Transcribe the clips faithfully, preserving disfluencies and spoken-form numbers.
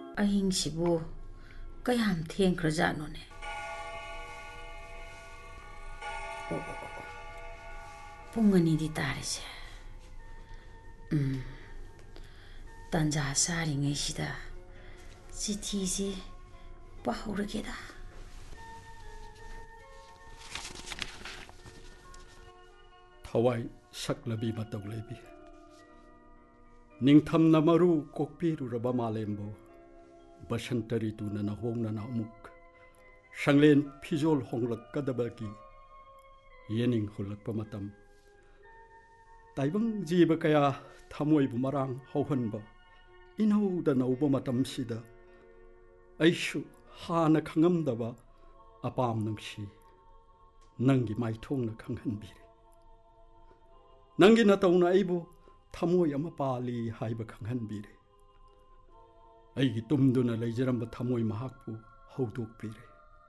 ꯑꯍꯤꯡꯁꯤꯕꯨ ꯀꯌꯥꯝ ꯊꯦꯡꯈ꯭ꯔꯖꯥꯠꯅꯣꯅꯦ? ꯑꯣ ꯑꯣ ꯑꯣ ꯄꯨꯡ ꯑꯅꯤꯗꯤ ꯇꯥꯔꯤꯁꯦ. ꯎꯝ ꯇꯟꯖꯥ ꯆꯥꯔꯤꯉꯩꯁꯤꯗ ꯆꯤꯊꯤꯁꯤ ꯄꯥꯍꯧꯔꯒꯦꯗ. ꯊꯋꯥꯏ ꯁꯛꯂꯕꯤ ꯃꯇꯧ ꯂꯩꯕꯤ, ꯅꯤꯡꯊꯝꯅ ꯃꯔꯨ ꯀꯣꯛꯄꯤꯔꯨꯔꯕ ꯃꯥꯂꯦꯝꯕꯨ ꯕꯁꯟꯇ ꯔꯤꯇꯨꯅ ꯅꯍꯣꯡꯅꯅ ꯑꯃꯨꯛ ꯁꯪꯂꯦꯟ ꯐꯤꯖꯣꯜ ꯍꯣꯡꯂꯛꯀꯗꯕꯒꯤ ꯌꯦꯅꯤꯡ ꯍꯨꯜꯂꯛꯄ ꯃꯇꯝ, ꯇꯥꯏꯕꯪ ꯖꯤꯕ ꯀꯌꯥ ꯊꯃꯣꯏꯕꯨ ꯃꯔꯥꯡ ꯍꯧꯍꯟꯕ ꯏꯅꯧꯗ ꯅꯧꯕ ꯃꯇꯝꯁꯤꯗ ꯑꯩꯁꯨ ꯍꯥꯟꯅ ꯈꯪꯉꯝꯗꯕ ꯑꯄꯥꯝ ꯅꯨꯡꯁꯤ ꯅꯪꯒꯤ ꯃꯥꯏꯊꯣꯡꯅ ꯈꯪꯍꯟꯕꯤꯔꯦ. ꯅꯪꯒꯤ ꯅꯇꯧꯅ ꯑꯩꯕꯨ ꯊꯃꯣꯏ ꯑꯃ ꯄꯥꯜꯂꯤ ꯍꯥꯏꯕ ꯈꯪꯍꯟꯕꯤꯔꯦ. ꯑꯩꯒꯤ ꯇꯨꯝꯗꯨꯅ ꯂꯩꯖꯔꯝꯕ ꯊꯃꯣꯏ ꯃꯍꯥꯛꯄꯨ ꯍꯧꯗꯣꯛꯄꯤꯔꯦ.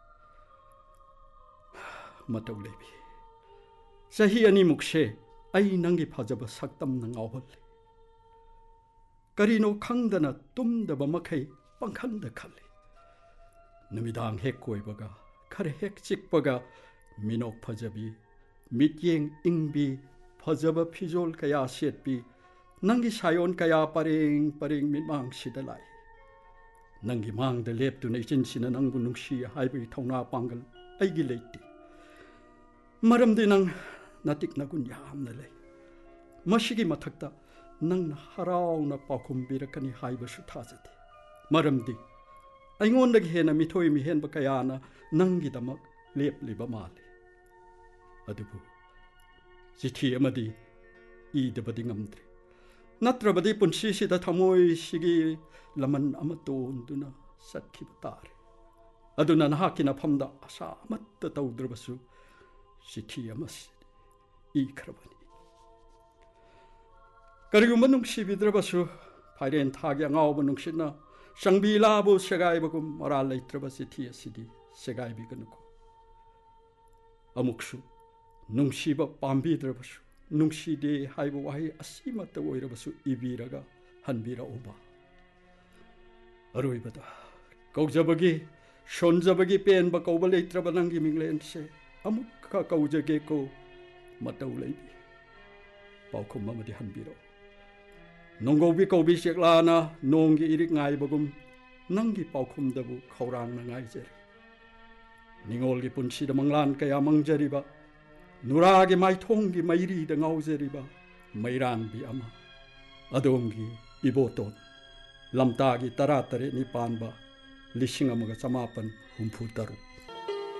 ꯃꯇꯧ ꯂꯩꯕꯤ, ꯆꯍꯤ ꯑꯅꯤꯃꯨꯛꯁꯦ ꯑꯩ ꯅꯪꯒꯤ ꯐꯖꯕ ꯁꯛꯇꯝꯅ ꯉꯥꯎꯍꯜꯂꯤ. ꯀꯔꯤꯅꯣ ꯈꯪꯗꯅ ꯇꯨꯝꯗꯕ ꯃꯈꯩ ꯄꯪꯈꯟꯗ ꯈꯜꯂꯤ. ꯅꯨꯃꯤꯗꯥꯡ ꯍꯦꯛ ꯀꯣꯏꯕꯒ, ꯈꯔ ꯍꯦꯛ ꯆꯤꯛꯄꯒ ꯃꯤꯅꯣꯛ ꯐꯖꯕꯤ, ꯃꯤꯠꯌꯦꯡ ꯏꯪꯕꯤ, ꯐꯖꯕ ꯐꯤꯖꯣꯜ ꯀꯌꯥ ꯁꯦꯠꯄꯤ, ꯅꯪꯒꯤ ꯁꯥꯌꯣꯟ ꯀꯌꯥ ꯄꯔꯦꯡ ꯄꯔꯦꯡ ꯃꯤꯠꯃꯥꯡꯁꯤꯗ ꯂꯥꯛꯏ. ꯅꯪꯒꯤ ꯃꯥꯡꯗ ꯂꯦꯞꯇꯨꯅ ꯏꯆꯤꯟꯁꯤꯅ ꯅꯪꯕꯨ ꯅꯨꯡꯁꯤ ꯍꯥꯏꯕꯒꯤ ꯊꯧꯅꯥ ꯄꯥꯡꯒꯜ ꯑꯩꯒꯤ ꯂꯩꯇꯦ. ꯃꯔꯝꯗꯤ ꯅꯪ ꯅꯇꯤꯛ ꯅꯒꯨꯟ ꯌꯥꯝꯅ ꯂꯩ. ꯃꯁꯤꯒꯤ ꯃꯊꯛꯇ ꯅꯪꯅ ꯍꯔꯥꯎꯅ ꯄꯥꯎꯈꯨꯝ ꯄꯤꯔꯛꯀꯅꯤ ꯍꯥꯏꯕꯁꯨ ꯊꯥꯖꯗꯦ. ꯃꯔꯝꯗꯤ ꯑꯩꯉꯣꯟꯗꯒꯤ ꯍꯦꯟꯅ ꯃꯤꯊꯣꯏ ꯃꯤꯍꯦꯟꯕ ꯀꯌꯥꯅ ꯅꯪꯒꯤꯗꯃꯛ ꯂꯦꯞꯂꯤꯕ ꯃꯥꯜꯂꯤ. ꯑꯗꯨꯕꯨ ꯆꯤꯊꯤ ꯑꯃꯗꯤ ꯏꯗꯕꯗꯤ ꯉꯝꯗ꯭ꯔꯦ. ꯅꯠꯇ꯭ꯔꯕꯗꯤ ꯄꯨꯟꯁꯤꯁꯤꯗ ꯊꯃꯣꯏꯁꯤꯒꯤ ꯂꯃꯟ ꯑꯃ ꯇꯣꯟꯗꯨꯅ ꯆꯠꯈꯤꯕ ꯇꯥꯔꯦ. ꯑꯗꯨꯅ ꯅꯍꯥꯛꯀꯤ ꯅꯐꯝꯗ ꯑꯁꯥ ꯑꯃꯠꯇ ꯇꯧꯗ꯭ꯔꯕꯁꯨ ꯆꯤꯊꯤ ꯑꯃꯁꯤ ꯏꯈ꯭ꯔꯕꯅꯤ. ꯀꯔꯤꯒꯨꯝꯕ ꯅꯨꯡꯁꯤꯕꯤꯗ꯭ꯔꯕꯁꯨ ꯐꯥꯏꯔꯦꯟ ꯊꯥꯒꯤ ꯑꯉꯥꯎꯕ ꯅꯨꯡꯁꯤꯠꯅ ꯆꯪꯕꯤꯂꯥꯕꯨ ꯁꯦꯒꯥꯏꯕꯒꯨꯝ ꯃꯔꯥꯜ ꯂꯩꯇ꯭ꯔꯕ ꯆꯤꯊꯤ ꯑꯁꯤꯗꯤ ꯁꯦꯒꯥꯏꯕꯤꯒꯅꯨꯀꯣ. ꯑꯃꯨꯛꯁꯨ ꯅꯨꯡꯁꯤꯕ ꯄꯥꯝꯕꯤꯗ꯭ꯔꯕꯁꯨ ꯅꯨꯡꯁꯤꯗꯦ ꯍꯥꯏꯕ ꯋꯥꯍꯩ ꯑꯁꯤꯃꯠꯇ ꯑꯣꯏꯔꯕꯁꯨ ꯏꯕꯤꯔꯒ ꯍꯟꯕꯤꯔꯛꯎꯕ. ꯑꯔꯣꯏꯕꯗ ꯀꯧꯖꯕꯒꯤ ꯁꯣꯟꯖꯕꯒꯤ ꯄꯦꯟꯕ ꯀꯧꯕ ꯂꯩꯇ꯭ꯔꯕ ꯅꯪꯒꯤ ꯃꯤꯡꯂꯦꯟꯁꯦ ꯑꯃꯨꯛꯀ ꯀꯧꯖꯒꯦꯀꯣ. ꯃꯇꯧ ꯂꯩꯕꯤ, ꯄꯥꯎꯈꯨꯝ ꯑꯃꯗꯤ ꯍꯟꯕꯤꯔꯛꯎ. ꯅꯣꯡꯒꯧꯕꯤ ꯀꯧꯕꯤ ꯆꯦꯛꯂꯥꯅ ꯅꯣꯡꯒꯤ ꯏꯔꯤꯛ ꯉꯥꯏꯕꯒꯨꯝ ꯅꯪꯒꯤ ꯄꯥꯎꯈꯨꯝꯗꯕꯨ ꯈꯧꯔꯥꯡꯅ ꯉꯥꯏꯖꯔꯤ. ꯅꯤꯡꯉꯣꯜꯒꯤ ꯄꯨꯟꯁꯤꯗ ꯃꯪꯂꯥꯟ ꯀꯌꯥ ꯃꯪꯖꯔꯤꯕ, ꯅꯨꯔꯥꯒꯤ ꯃꯥꯏꯊꯣꯡꯒꯤ ꯃꯩꯔꯤꯗ ꯉꯥꯎꯖꯔꯤꯕ ꯃꯩꯔꯥꯟꯕꯤ ꯑꯃ, ꯑꯗꯣꯝꯒꯤ ꯏꯕꯣꯇꯣꯟ, ꯂꯝꯇꯥꯒꯤ ꯇꯔꯥ ꯇꯔꯦꯠꯅꯤ ꯄꯥꯟꯕ ꯂꯤꯁꯤꯡ ꯑꯃꯒ ꯆꯃꯥꯄꯟ ꯍꯨꯝꯐꯨ ꯇꯔꯨꯛ.